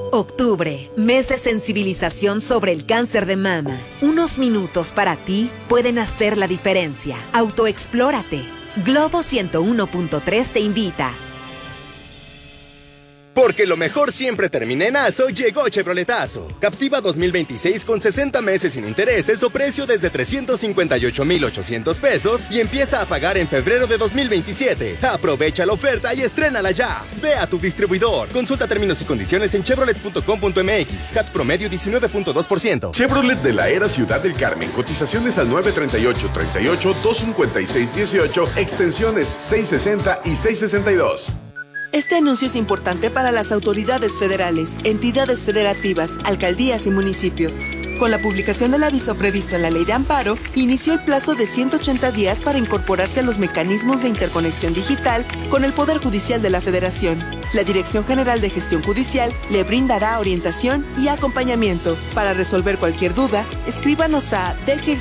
Octubre, mes de sensibilización sobre el cáncer de mama. Unos minutos para ti pueden hacer la diferencia. Autoexplórate. Globo 101.3 te invita. Porque lo mejor siempre termina en ASO, llegó Chevroletazo. Captiva 2026 con 60 meses sin intereses o precio desde 358,800 pesos y empieza a pagar en febrero de 2027. Aprovecha la oferta y estrénala ya. Ve a tu distribuidor. Consulta términos y condiciones en chevrolet.com.mx. CAT promedio 19.2%. Chevrolet de la Era Ciudad del Carmen. Cotizaciones al 938-38-256-18, extensiones 660 y 662. Este anuncio es importante para las autoridades federales, entidades federativas, alcaldías y municipios. Con la publicación del aviso previsto en la Ley de Amparo, inició el plazo de 180 días para incorporarse a los mecanismos de interconexión digital con el Poder Judicial de la Federación. La Dirección General de Gestión Judicial le brindará orientación y acompañamiento. Para resolver cualquier duda, escríbanos a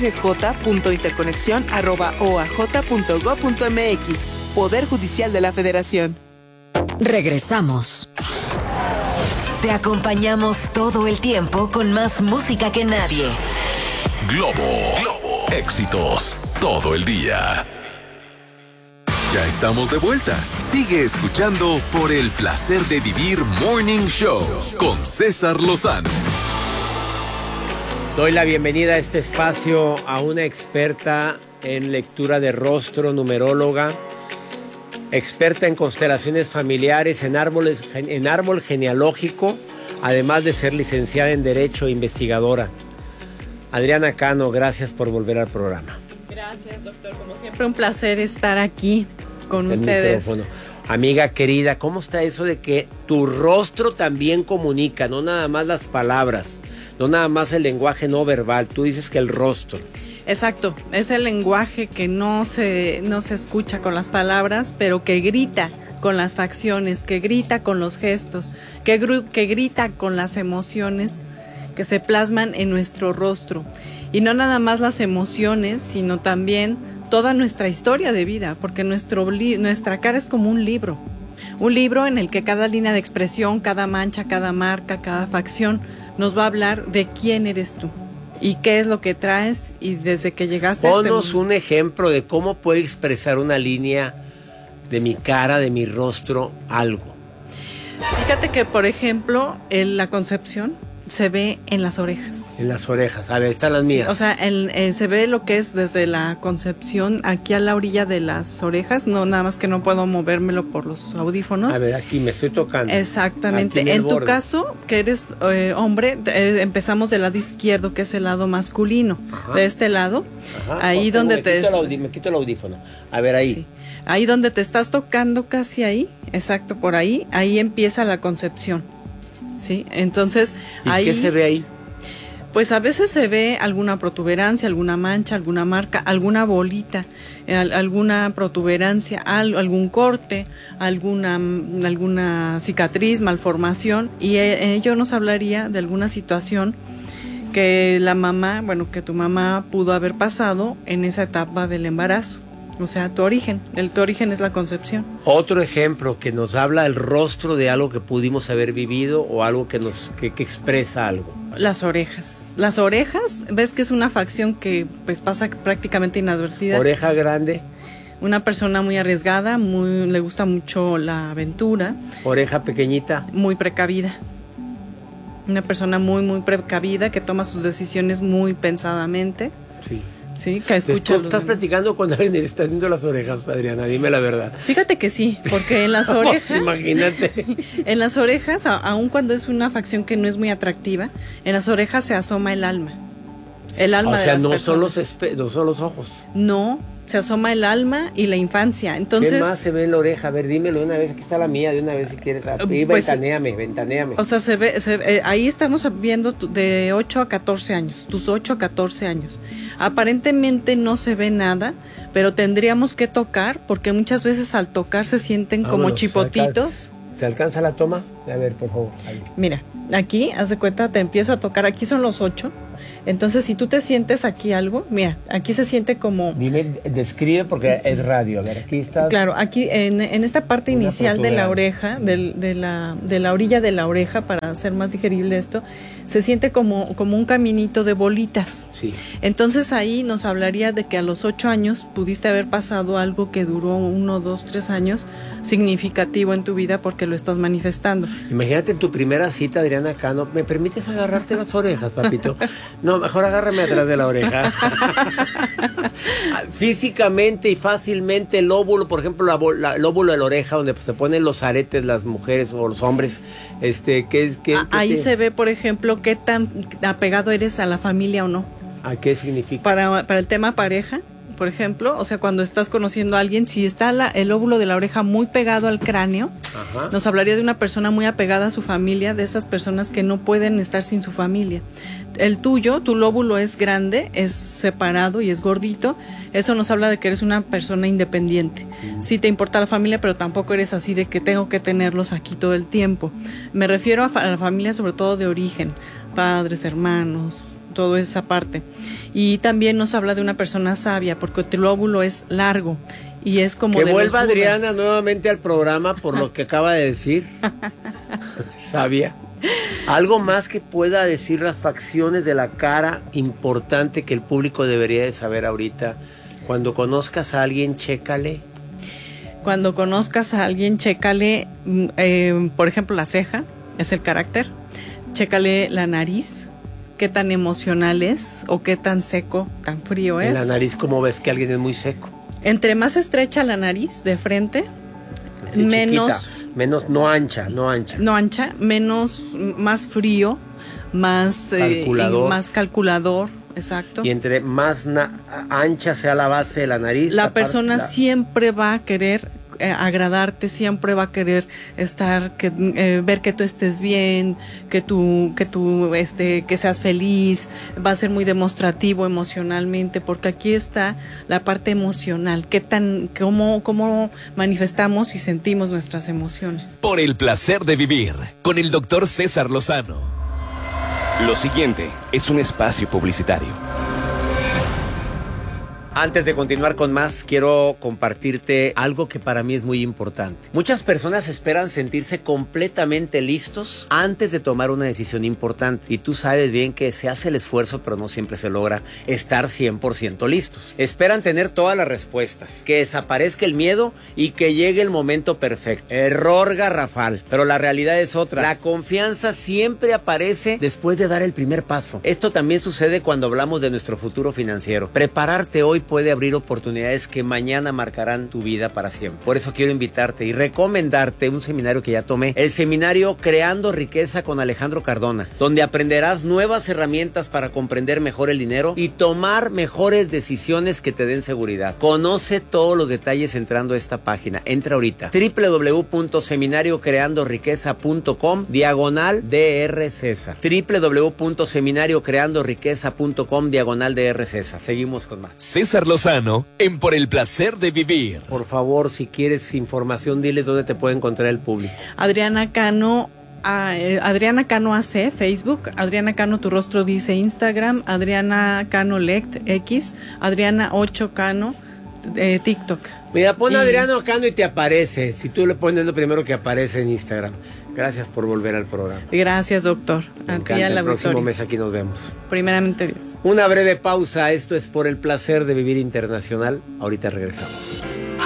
dggj.interconexión@oaj.gov.mx. Poder Judicial de la Federación. Regresamos. Te acompañamos todo el tiempo con más música que nadie. Globo. Éxitos todo el día. Ya estamos de vuelta. Sigue escuchando Por el Placer de Vivir Morning Show con César Lozano. Doy la bienvenida a este espacio a una experta en lectura de rostro, numeróloga, experta en constelaciones familiares, en árbol genealógico, además de ser licenciada en Derecho e investigadora. Adriana Cano, gracias por volver al programa. Gracias, doctor. Como siempre, un placer estar aquí con ustedes. Micrófono. Amiga querida, ¿cómo está eso de que tu rostro también comunica? No nada más las palabras, no nada más el lenguaje no verbal. Tú dices que el rostro. Exacto, es el lenguaje que no se escucha con las palabras, pero que grita con las facciones, que grita con los gestos, que grita con las emociones que se plasman en nuestro rostro. Y no nada más las emociones, sino también toda nuestra historia de vida, porque nuestra cara es como un libro en el que cada línea de expresión, cada mancha, cada marca, cada facción nos va a hablar de quién eres tú. ¿Y qué es lo que traes? Y desde que llegaste a Ponos un ejemplo de cómo puede expresar una línea de mi cara, de mi rostro, algo. Fíjate que, por ejemplo, la concepción se ve en las orejas. En las orejas, a ver, están las mías. Sí, o sea, se ve lo que es desde la concepción aquí a la orilla de las orejas, no nada más que no puedo movérmelo por los audífonos. A ver, aquí me estoy tocando. Exactamente. En tu caso, que eres hombre, empezamos del lado izquierdo, que es el lado masculino. Ajá. De este lado, ajá, ahí donde me quito el audífono. A ver, ahí. Sí. Ahí donde te estás tocando, casi ahí, exacto, por ahí empieza la concepción. Sí, entonces ¿Y qué se ve ahí? Pues a veces se ve alguna protuberancia, alguna mancha, alguna marca, alguna bolita, alguna protuberancia, algún corte, alguna cicatriz, malformación, y ello nos hablaría de alguna situación que que tu mamá pudo haber pasado en esa etapa del embarazo. O sea, tu origen es la concepción. Otro ejemplo que nos habla el rostro de algo que pudimos haber vivido o algo que expresa algo. Las orejas. Las orejas, ves que es una facción que pues pasa prácticamente inadvertida. Oreja grande. Una persona muy arriesgada, le gusta mucho la aventura. Oreja pequeñita. Muy precavida. Una persona muy, muy precavida que toma sus decisiones muy pensadamente. Sí. Sí, que escucha. ¿Estás platicando con alguien y le estás viendo las orejas, Adriana? Dime la verdad. Fíjate que sí, porque en las orejas... Imagínate. En las orejas, aun cuando es una facción que no es muy atractiva, en las orejas se asoma el alma. El alma de las personas. No son los ojos. No, se asoma el alma y la infancia. Entonces, ¿qué más se ve en la oreja? A ver, dímelo de una vez. Aquí está la mía, de una vez si quieres. Ventanéame. O sea, se ve, ahí estamos viendo de 8 a 14 años, tus 8 a 14 años. Aparentemente no se ve nada, pero tendríamos que tocar, porque muchas veces al tocar se sienten como chipotitos. ¿Se alcanza la toma? A ver, por favor. Ahí. Mira, aquí, haz de cuenta, te empiezo a tocar. Aquí son los 8. Entonces, si tú te sientes aquí algo, mira, aquí se siente como... Dime, describe porque es radio. A ver, aquí está. Claro, aquí en esta parte inicial de la oreja, de la orilla de la oreja, para hacer más digerible esto, se siente como un caminito de bolitas. Sí. Entonces ahí nos hablaría de que a los 8 años pudiste haber pasado algo que duró 1, 2, 3 años significativo en tu vida porque lo estás manifestando. Imagínate en tu primera cita, Adriana Cano, ¿me permites agarrarte las orejas, papito? No, mejor agárrame atrás de la oreja. Físicamente y fácilmente el óvulo, por ejemplo, el óvulo de la oreja, donde se ponen los aretes las mujeres o los hombres, ahí se ve, por ejemplo, qué tan apegado eres a la familia o no. ¿A qué significa? Para el tema pareja, por ejemplo, o sea, cuando estás conociendo a alguien, si está el óvulo de la oreja muy pegado al cráneo, ajá, nos hablaría de una persona muy apegada a su familia, de esas personas que no pueden estar sin su familia. El tuyo, tu lóbulo es grande, es separado y es gordito, eso nos habla de que eres una persona independiente. Sí te importa la familia, pero tampoco eres así de que tengo que tenerlos aquí todo el tiempo. Me refiero a la familia sobre todo de origen, padres, hermanos, toda esa parte. Y también nos habla de una persona sabia, porque tu lóbulo es largo y es como que de vuelva los Budas. Adriana nuevamente al programa por lo que acaba de decir. Sabia. Algo más que pueda decir las facciones de la cara importante que el público debería de saber ahorita. Cuando conozcas a alguien, chécale. Cuando conozcas a alguien, chécale, por ejemplo, la ceja, es el carácter. Chécale la nariz, qué tan emocional es o qué tan seco, tan frío es. En la nariz, ¿cómo ves que alguien es muy seco? Entre más estrecha la nariz de frente, así menos... chiquita, menos, no ancha. No ancha, más frío, más calculador, exacto. Y entre más ancha sea la base de la nariz... La persona siempre va a querer agradarte, siempre va a querer ver que tú estés bien, que seas feliz, va a ser muy demostrativo emocionalmente, porque aquí está la parte emocional, cómo manifestamos y sentimos nuestras emociones. Por el placer de vivir, con el doctor César Lozano. Lo siguiente es un espacio publicitario. Antes de continuar con más, quiero compartirte algo que para mí es muy importante. Muchas personas esperan sentirse completamente listos antes de tomar una decisión importante. Y tú sabes bien que se hace el esfuerzo, pero no siempre se logra estar 100% listos. Esperan tener todas las respuestas, que desaparezca el miedo y que llegue el momento perfecto. Error garrafal. Pero la realidad es otra. La confianza siempre aparece después de dar el primer paso. Esto también sucede cuando hablamos de nuestro futuro financiero. Prepararte hoy puede abrir oportunidades que mañana marcarán tu vida para siempre. Por eso quiero invitarte y recomendarte un seminario que ya tomé, el seminario Creando Riqueza con Alejandro Cardona, donde aprenderás nuevas herramientas para comprender mejor el dinero y tomar mejores decisiones que te den seguridad. Conoce todos los detalles entrando a esta página. Entra ahorita, www.seminariocreandoriqueza.com/Dr. César. www.seminariocreandoriqueza.com/Dr. César. Seguimos con más. César Lozano en Por el placer de vivir. Por favor, si quieres información, diles dónde te puede encontrar el público. Adriana Cano AC, Facebook, Adriana Cano Tu Rostro Dice, Instagram, Adriana Cano Lect, X, Adriana 8 Cano, TikTok. Mira, pon Adriana Cano y te aparece. Si tú le pones lo primero que aparece en Instagram. Gracias por volver al programa. Gracias, doctor. Me encanta. El próximo mes aquí nos vemos. Primeramente Dios. Una breve pausa. Esto es Por el placer de vivir internacional. Ahorita regresamos.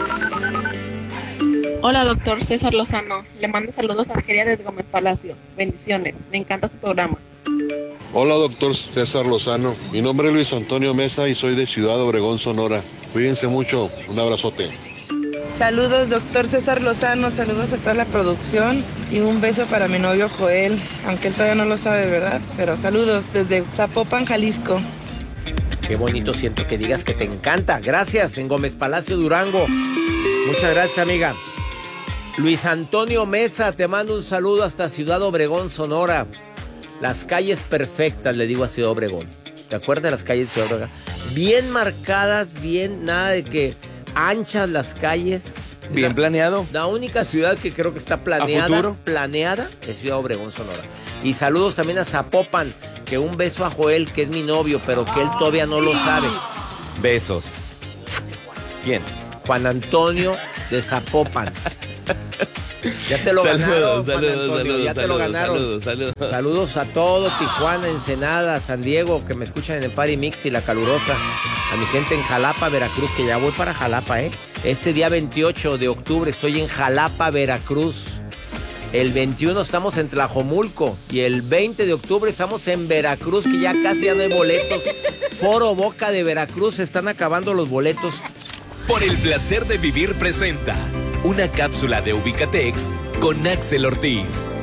Hola, doctor César Lozano. Le mando saludos a Argelia desde Gómez Palacio. Bendiciones. Me encanta su programa. Hola, doctor César Lozano. Mi nombre es Luis Antonio Mesa y soy de Ciudad Obregón, Sonora. Cuídense mucho. Un abrazote. Saludos, doctor César Lozano, saludos a toda la producción y un beso para mi novio Joel, aunque él todavía no lo sabe, ¿verdad? Pero saludos desde Zapopan, Jalisco. Qué bonito siento que digas que te encanta. Gracias, en Gómez Palacio, Durango. Muchas gracias, amiga. Luis Antonio Mesa, te mando un saludo hasta Ciudad Obregón, Sonora. Las calles perfectas, le digo a Ciudad Obregón. ¿Te acuerdas de las calles de Ciudad Obregón? Bien marcadas, bien, nada de que... anchas las calles. Bien planeado. La única ciudad que creo que está planeada es Ciudad Obregón, Sonora. Y saludos también a Zapopan. que un beso a Joel, que es mi novio, pero que él todavía no lo sabe. Besos. ¿Quién? Juan Antonio de Zapopan. Ya te lo ganaron, Juan Antonio, ya te lo ganaron. Saludos a todo Tijuana, Ensenada, San Diego, que me escuchan en el Party Mix y La Calurosa. A mi gente en Jalapa, Veracruz, que ya voy para Jalapa, ¿eh? Este día 28 de octubre estoy en Jalapa, Veracruz. El 21 estamos en Tlajomulco y el 20 de octubre estamos en Veracruz, que ya casi ya no hay boletos. Foro Boca de Veracruz, se están acabando los boletos. Por el placer de vivir presenta una cápsula de Ubicatex con Axel Ortiz.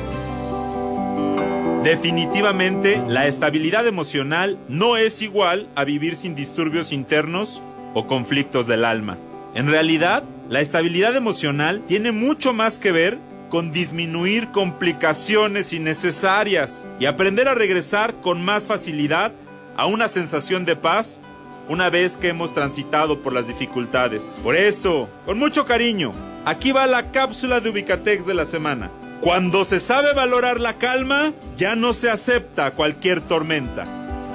Definitivamente, la estabilidad emocional no es igual a vivir sin disturbios internos o conflictos del alma. En realidad, la estabilidad emocional tiene mucho más que ver con disminuir complicaciones innecesarias y aprender a regresar con más facilidad a una sensación de paz una vez que hemos transitado por las dificultades. Por eso, con mucho cariño, aquí va la cápsula de Ubicatex de la semana. Cuando se sabe valorar la calma, ya no se acepta cualquier tormenta.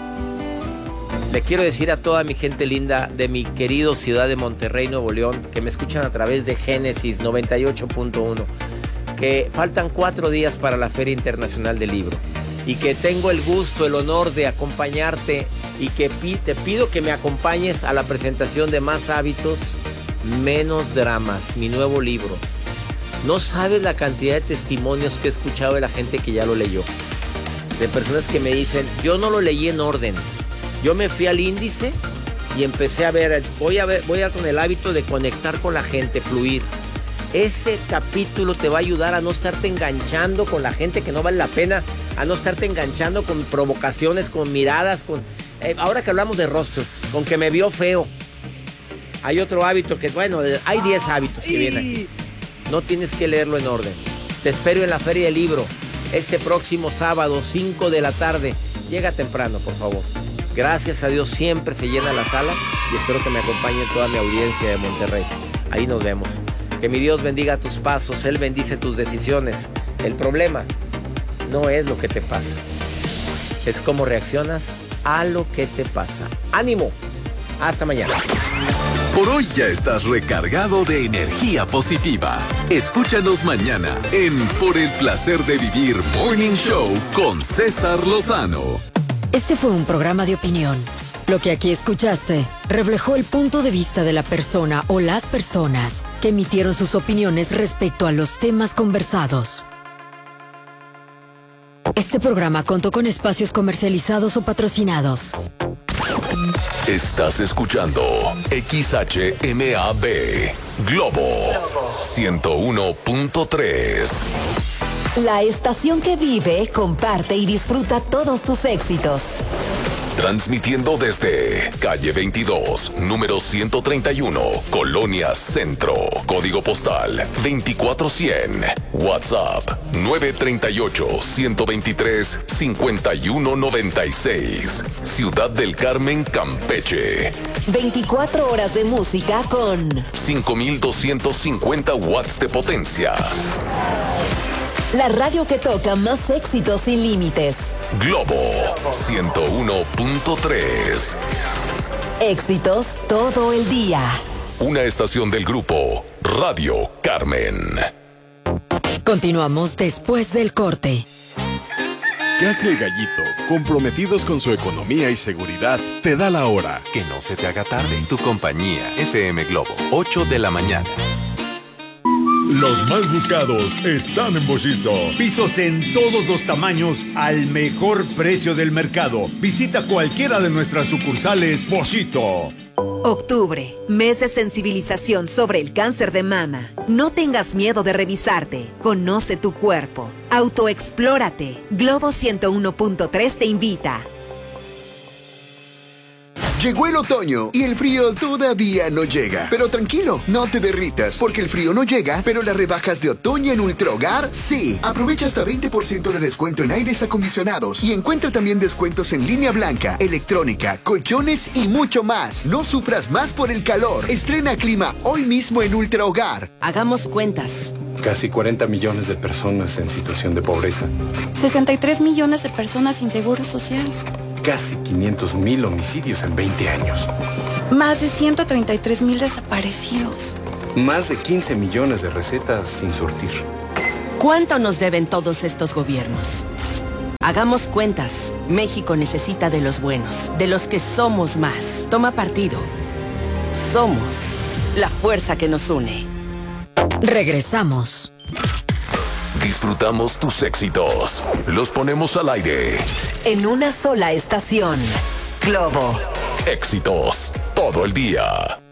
Le quiero decir a toda mi gente linda de mi querido ciudad de Monterrey, Nuevo León, que me escuchan a través de Génesis 98.1, que faltan 4 días para la Feria Internacional del Libro y que tengo el gusto, el honor de acompañarte y que te pido que me acompañes a la presentación de Más Hábitos, Menos Dramas, mi nuevo libro. No sabes la cantidad de testimonios que he escuchado de la gente que ya lo leyó. De personas que me dicen, yo no lo leí en orden. Yo me fui al índice y empecé a ver, voy a con el hábito de conectar con la gente, fluir. Ese capítulo te va a ayudar a no estarte enganchando con la gente que no vale la pena, a no estarte enganchando con provocaciones, con miradas, con... ahora que hablamos de rostro, con que me vio feo. Hay otro hábito que, bueno, hay 10 hábitos que vienen aquí. No tienes que leerlo en orden. Te espero en la Feria del Libro, este próximo sábado, 5 de la tarde. Llega temprano, por favor. Gracias a Dios siempre se llena la sala y espero que me acompañe toda mi audiencia de Monterrey. Ahí nos vemos. Que mi Dios bendiga tus pasos, Él bendice tus decisiones. El problema no es lo que te pasa, es cómo reaccionas a lo que te pasa. ¡Ánimo! Hasta mañana. Por hoy ya estás recargado de energía positiva. Escúchanos mañana en Por el Placer de Vivir Morning Show con César Lozano. Este fue un programa de opinión. Lo que aquí escuchaste reflejó el punto de vista de la persona o las personas que emitieron sus opiniones respecto a los temas conversados. Este programa contó con espacios comercializados o patrocinados. Estás escuchando XHMAB Globo 101.3. La estación que vive, comparte y disfruta todos tus éxitos. Transmitiendo desde calle 22, número 131, Colonia Centro, código postal 24100, WhatsApp 938-123-5196, Ciudad del Carmen, Campeche. 24 horas de música con 5250 watts de potencia. La radio que toca más éxitos sin límites. Globo 101.3. Éxitos todo el día. Una estación del grupo Radio Carmen. Continuamos después del corte. ¿Qué hace el Gallito? Comprometidos con su economía y seguridad, te da la hora. Que no se te haga tarde. Tu compañía FM Globo, 8 de la mañana. Los más buscados están en Boschito. Pisos en todos los tamaños al mejor precio del mercado. Visita cualquiera de nuestras sucursales Boschito. Octubre, mes de sensibilización sobre el cáncer de mama. No tengas miedo de revisarte. Conoce tu cuerpo. Autoexplórate. Globo 101.3 te invita. Llegó el otoño y el frío todavía no llega. Pero tranquilo, no te derritas, porque el frío no llega, pero las rebajas de otoño en Ultrahogar sí. Aprovecha hasta 20% de descuento en aires acondicionados y encuentra también descuentos en línea blanca, electrónica, colchones y mucho más. No sufras más por el calor. Estrena clima hoy mismo en Ultrahogar. Hagamos cuentas. Casi 40 millones de personas en situación de pobreza. 63 millones de personas sin seguro social. Casi 500,000 homicidios en 20 años. Más de 133,000 desaparecidos. Más de 15 millones de recetas sin surtir. ¿Cuánto nos deben todos estos gobiernos? Hagamos cuentas. México necesita de los buenos, de los que somos más. Toma partido. Somos la fuerza que nos une. Regresamos. Disfrutamos tus éxitos. Los ponemos al aire. En una sola estación. Globo. Éxitos todo el día.